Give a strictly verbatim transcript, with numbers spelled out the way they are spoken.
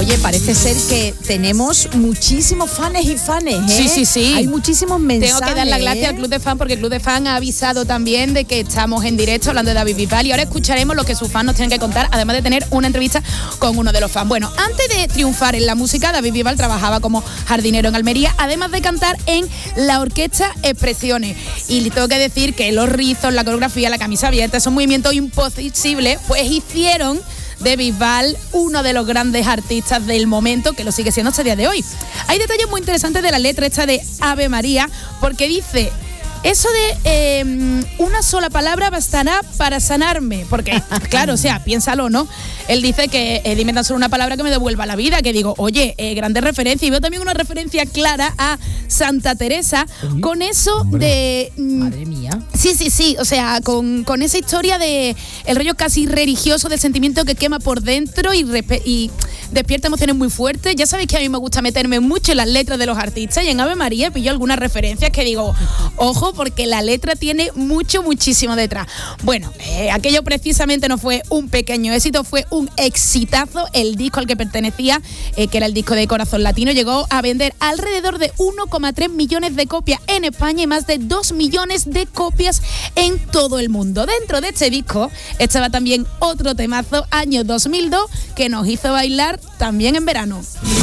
Oye, parece ser que tenemos muchísimos fans y fans, ¿eh? Sí, sí, sí. Hay muchísimos mensajes. Tengo que dar las gracias ¿eh? al Club de Fan, porque el Club de Fan ha avisado también de que estamos en directo hablando de David Bisbal, y ahora escucharemos lo que sus fans nos tienen que contar, además de tener una entrevista con uno de los fans. Bueno, antes de triunfar en la música, David Bisbal trabajaba como jardinero en Almería, además de cantar en la orquesta Expresiones. Y le tengo que decir que los rizos, la coreografía, la camisa abierta, esos movimientos imposibles, pues hicieron de Bisbal uno de los grandes artistas del momento, que lo sigue siendo hasta el día de hoy. Hay detalles muy interesantes de la letra esta de Ave María, porque dice eso de eh, una sola palabra bastará para sanarme, porque claro, o sea, piénsalo, ¿no? Él dice que eh, dime tan solo una palabra que me devuelva la vida, que digo, oye, eh, grande referencia, y veo también una referencia clara a Santa Teresa, ¿sí? Con eso Hombre. de... Mm, Madre mía. Sí, sí, sí, o sea, con, con esa historia de el rollo casi religioso del sentimiento que quema por dentro y, respe- y despierta emociones muy fuertes. Ya sabéis que a mí me gusta meterme mucho en las letras de los artistas, y en Ave María pillo algunas referencias que digo, ojo, porque la letra tiene mucho, muchísimo detrás. Bueno, eh, aquello precisamente no fue un pequeño éxito, fue un exitazo. El disco al que pertenecía, eh, que era el disco de Corazón Latino, llegó a vender alrededor de uno coma tres millones de copias en España y más de dos millones de copias en todo el mundo. Dentro de este disco estaba también otro temazo, año dos mil dos, que nos hizo bailar también en verano.